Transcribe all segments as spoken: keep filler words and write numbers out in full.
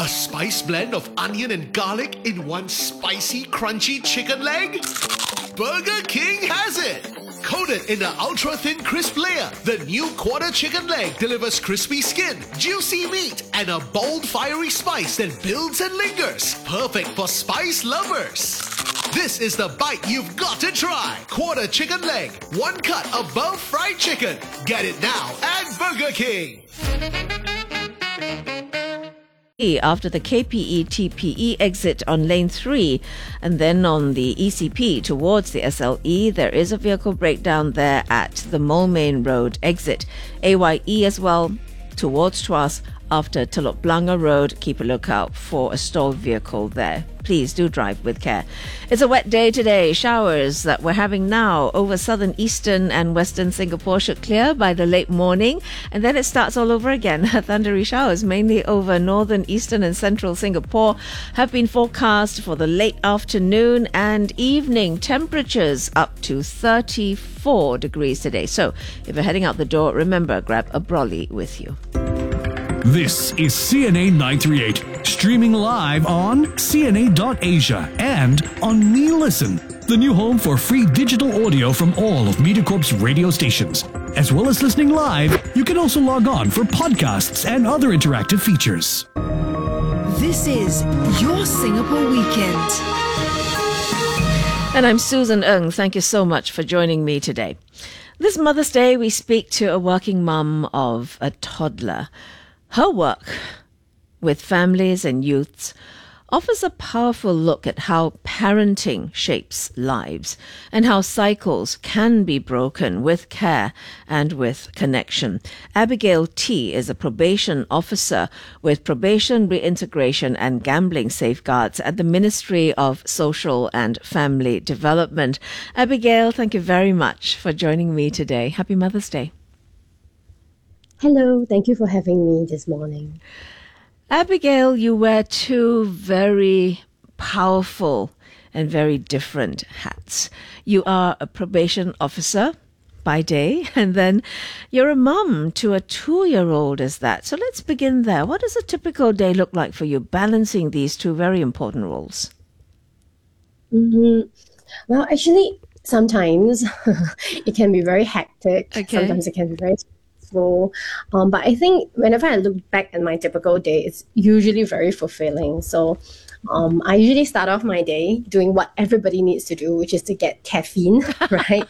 spice blend of onion and garlic in one spicy, crunchy chicken leg? Burger King has it! Coated in an ultra-thin crisp layer, the new quarter chicken leg delivers crispy skin, juicy meat, and a bold, fiery spice that builds and lingers. Perfect for spice lovers. This is the bite you've got to try. Quarter chicken leg, one cut above fried chicken. Get it now at Burger King. After the K P E T P E exit on lane three and then on the E C P towards the S L E, there is a vehicle breakdown there at the Moulmein Road exit. A Y E as well towards Tuas after Telok Blangah Road. Keep a lookout for a stalled vehicle there. Please do drive with care. It's a wet day today. Showers that we're having now over southern, eastern and western Singapore should clear by the late morning, and then it starts all over again. Thundery showers mainly over northern, eastern and central Singapore have been forecast for the late afternoon and evening. Temperatures up to thirty-four degrees today. So if you're heading out the door, remember, grab a brolly with you. This is C N A nine three eight, streaming live on C N A dot Asia and on Me Listen, the new home for free digital audio from all of MediaCorp's radio stations. As well as listening live, you can also log on for podcasts and other interactive features. This is your Singapore Weekend. And I'm Susan Ng. Thank you so much for joining me today. This Mother's Day, we speak to a working mum of a toddler. Her work with families and youths offers a powerful look at how parenting shapes lives and how cycles can be broken with care and with connection. Abigail T is a probation officer with Probation, Reintegration and Gambling Safeguards at the Ministry of Social and Family Development. Abigail, thank you very much for joining me today. Happy Mother's Day. Hello, thank you for having me this morning. Abigail, you wear two very powerful and very different hats. You are a probation officer by day, and then you're a mum to a two-year-old as that. So let's begin there. What does a typical day look like for you, balancing these two very important roles? Mm-hmm. Well, actually, sometimes it can be very hectic. Okay. Sometimes it can be very stressful. Um, but I think whenever I look back at my typical day, it's usually very fulfilling. So um, I usually start off my day doing what everybody needs to do, which is to get caffeine, right?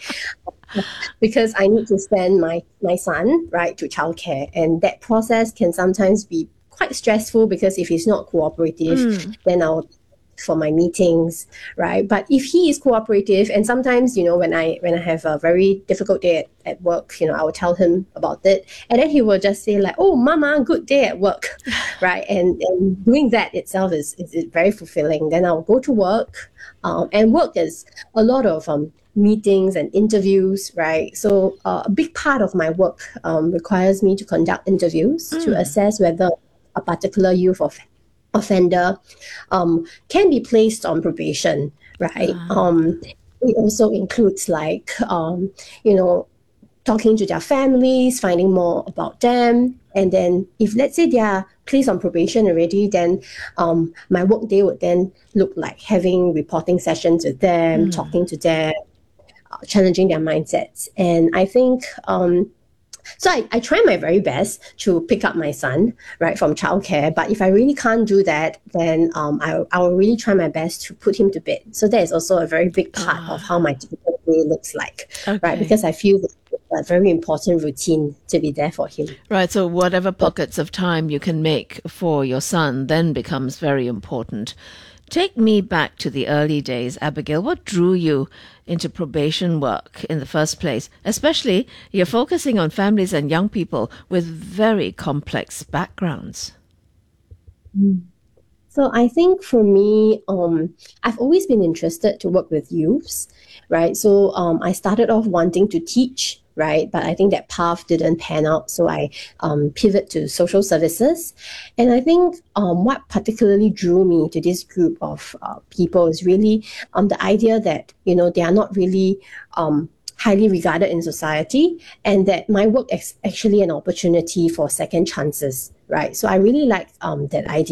Because I need to send my, my son, right, to childcare. And that process can sometimes be quite stressful because if he's not cooperative, mm. then I'll for my meetings, right? But if he is cooperative, and sometimes, you know, when I when I have a very difficult day at, at work, you know, I will tell him about it, and then he will just say like, "Oh, Mama, good day at work," right? And and doing that itself is is, is very fulfilling. Then I'll go to work, um, and work is a lot of um. meetings and interviews, right? So uh, a big part of my work um, requires me to conduct interviews mm. to assess whether a particular youth of offender um, can be placed on probation, right? Wow. Um, it also includes like, um, you know, talking to their families, finding more about them. And then if let's say they are placed on probation already, then um, my work day would then look like having reporting sessions with them, mm. talking to them, uh, challenging their mindsets. And I think um, So I, I try my very best to pick up my son, right, from childcare. But if I really can't do that, then um, I, I will really try my best to put him to bed. So that is also a very big part ah. of how my typical day looks like, okay. right? Because I feel it's a very important routine to be there for him. Right, so whatever pockets of time you can make for your son then becomes very important. Take me back to the early days, Abigail. What drew you into probation work in the first place? Especially, you're focusing on families and young people with very complex backgrounds. Mm. So I think for me, um, I've always been interested to work with youths, right? So um, I started off wanting to teach, right? But I think that path didn't pan out. So I um, pivoted to social services. And I think um, what particularly drew me to this group of uh, people is really um, the idea that, you know, they are not really um, highly regarded in society, and that my work is actually an opportunity for second chances, right? So I really like um, that idea.